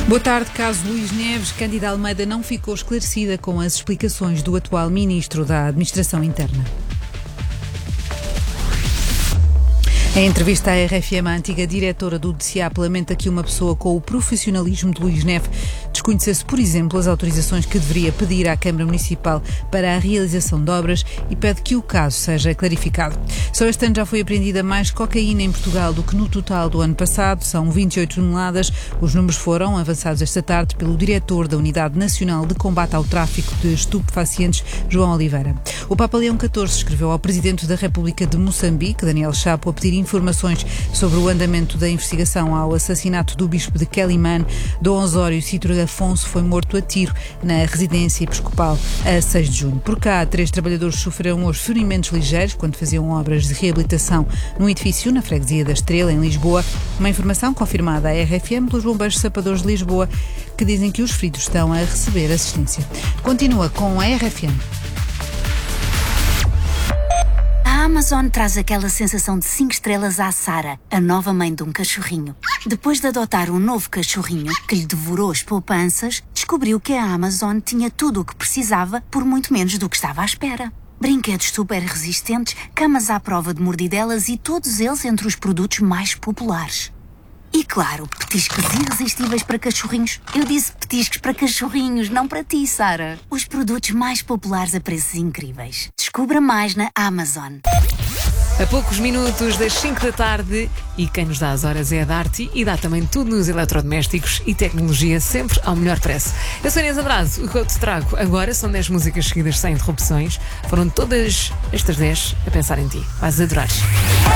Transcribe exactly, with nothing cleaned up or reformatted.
Boa tarde. Caso Luís Neves, Cândida Almeida não ficou esclarecida com as explicações do atual Ministro da Administração Interna. Em entrevista à R F M, a antiga diretora do D C A P lamenta que uma pessoa com o profissionalismo de Luís Neves desconhecesse, por exemplo, as autorizações que deveria pedir à Câmara Municipal para a realização de obras e pede que o caso seja clarificado. Só este ano já foi apreendida mais cocaína em Portugal do que no total do ano passado, são vinte e oito toneladas. Os números foram avançados esta tarde pelo diretor da Unidade Nacional de Combate ao Tráfico de Estupefacientes, João Oliveira. O Papa Leão catorze escreveu ao Presidente da República de Moçambique, Daniel Chapo, a pedir informações sobre o andamento da investigação ao assassinato do bispo de Quelimane. Dom Osório Citro Afonso foi morto a tiro na residência episcopal a seis de junho. Por cá, três trabalhadores sofreram hoje ferimentos ligeiros quando faziam obras de reabilitação num edifício na freguesia da Estrela, em Lisboa. Uma informação confirmada à R F M pelos bombeiros sapadores de Lisboa, que dizem que os feridos estão a receber assistência. Continua com a R F M. A Amazon traz aquela sensação de cinco estrelas à Sara, a nova mãe de um cachorrinho. Depois de adotar um novo cachorrinho que lhe devorou as poupanças, descobriu que a Amazon tinha tudo o que precisava por muito menos do que estava à espera. Brinquedos super resistentes, camas à prova de mordidelas e todos eles entre os produtos mais populares. E claro, petiscos irresistíveis para cachorrinhos. Eu disse petiscos para cachorrinhos, não para ti, Sara. Os produtos mais populares a preços incríveis. Descubra mais na Amazon. A poucos minutos das cinco da tarde, e quem nos dá as horas é a Darty e dá também tudo nos eletrodomésticos e tecnologia sempre ao melhor preço. Eu sou Inês Andrade, o que eu te trago agora são dez músicas seguidas sem interrupções. Foram todas estas dez a pensar em ti. Vais adorar.